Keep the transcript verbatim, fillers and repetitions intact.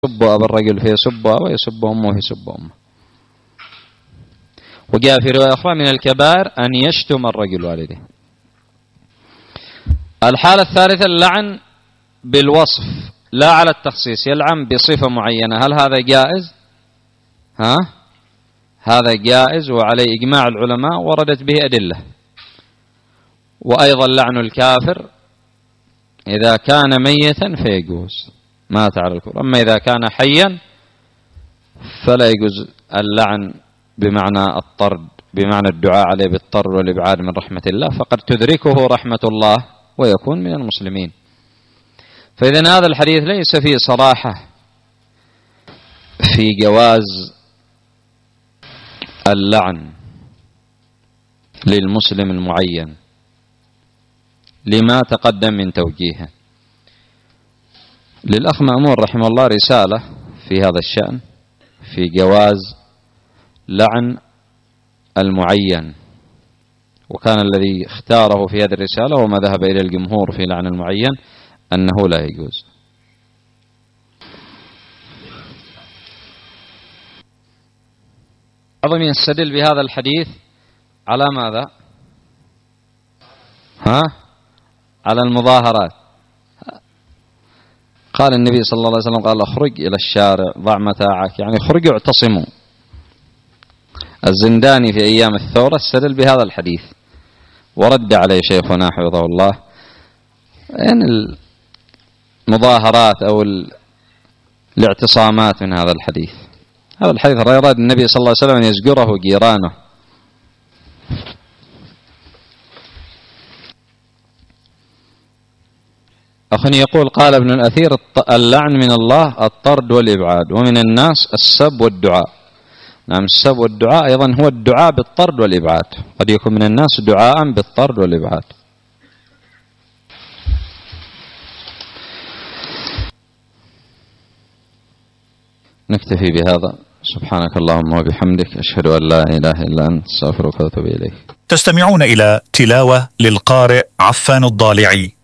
يسب أبا الرجل فيسب ويسب أمه فيسب أمه. وجاء في رواية أخرى من الكبائر أن يشتم الرجل والده. الحالة الثالثة اللعن بالوصف لا على التخصيص، يلعن بصفة معينة. هل هذا جائز؟ ها؟ هذا جائز وعليه إجماع العلماء وردت به أدلة. وأيضا لعن الكافر إذا كان ميتا فيجوز، مات على الكفر. أما إذا كان حيا فلا يجوز اللعن بمعنى الطرد، بمعنى الدعاء عليه بالطرد والإبعاد من رحمة الله، فقد تدركه رحمة الله ويكون من المسلمين. فإذن هذا الحديث ليس فيه صراحة في جواز اللعن للمسلم المعين لما تقدم من توجيهه. للأخ مأمون رحمه الله رسالة في هذا الشأن في جواز لعن المعين، وكان الذي اختاره في هذه الرسالة وما ذهب إلى الجمهور في لعن المعين أنه لا يجوز. بعضهم يستدل بهذا الحديث على ماذا؟ ها؟ على المظاهرات. قال النبي صلى الله عليه وسلم قال اخرج إلى الشارع ضع متاعك، يعني اخرجوا اعتصموا. الزنداني في أيام الثورة استدل بهذا الحديث ورد عليه شيخنا حفظه الله يعني المظاهرات أو الاعتصامات من هذا الحديث. هذا الحديث أراد النبي صلى الله عليه وسلم أن يزجره جيرانه. أخي يقول قال ابن الأثير اللعن من الله الطرد والإبعاد، ومن الناس السب والدعاء. نعم، السب والدعاء أيضا هو الدعاء بالطرد والإبعاد، قد يكون من الناس دعاء بالطرد والإبعاد. نكتفي بهذا. سبحانك اللهم وبحمدك، أشهد أن لا إله إلا أنت، استغفرك وأتوب إليك. تستمعون إلى تلاوة للقارئ عفان الضالعي.